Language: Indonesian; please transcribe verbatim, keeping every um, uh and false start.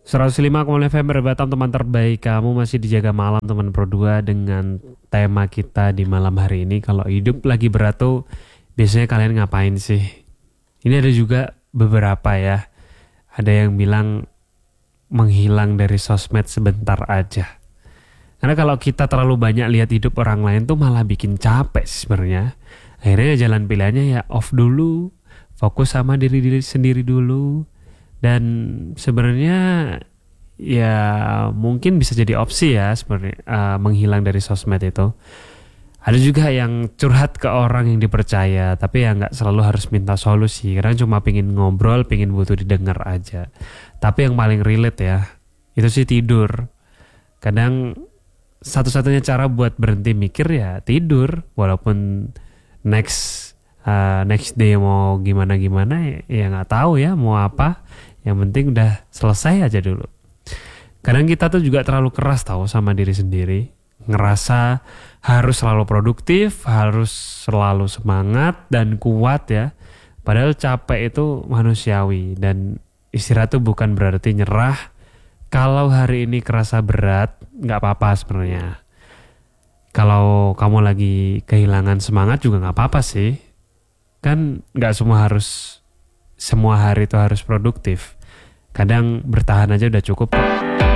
seratus lima koma lima F M Batam, teman terbaik kamu masih dijaga malam teman Pro dua dengan tema kita di malam hari ini. Kalau hidup lagi berat tuh biasanya kalian ngapain sih? Ini ada juga beberapa ya. Ada yang bilang menghilang dari sosmed sebentar aja. Karena kalau kita terlalu banyak lihat hidup orang lain tuh malah bikin capek sih sebenarnya. Akhirnya jalan pilihannya ya off dulu, fokus sama diri diri sendiri dulu. Dan sebenarnya ya mungkin bisa jadi opsi ya sebenarnya uh, menghilang dari sosmed itu. Ada juga yang curhat ke orang yang dipercaya, tapi ya nggak selalu harus minta solusi. Karena cuma pingin ngobrol, pingin butuh didengar aja. Tapi yang paling relate ya, itu sih tidur. Kadang satu-satunya cara buat berhenti mikir ya tidur. Walaupun next uh, next day mau gimana-gimana ya nggak tahu ya mau apa. Yang penting udah selesai aja dulu. Kadang kita tuh juga terlalu keras tahu sama diri sendiri. Ngerasa harus selalu produktif, harus selalu semangat dan kuat ya. Padahal capek itu manusiawi dan istirahat tuh bukan berarti nyerah. Kalau hari ini kerasa berat, gak apa-apa sebenarnya. Kalau kamu lagi kehilangan semangat juga gak apa-apa sih. Kan gak semua harus, semua hari itu harus produktif. Kadang bertahan aja udah cukup.